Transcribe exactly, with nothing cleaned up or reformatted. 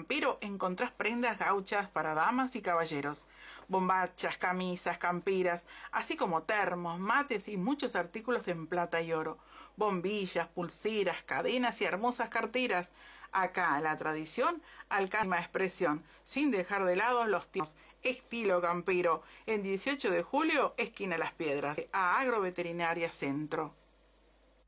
Campiro encontrás prendas gauchas para damas y caballeros, bombachas, camisas, campiras, así como termos, mates y muchos artículos en plata y oro, bombillas, pulseras, cadenas y hermosas carteras. Acá la tradición alcanza la expresión, sin dejar de lado los tiempos. Estilo Campiro, en dieciocho de julio, esquina Las Piedras, a Agroveterinaria Centro.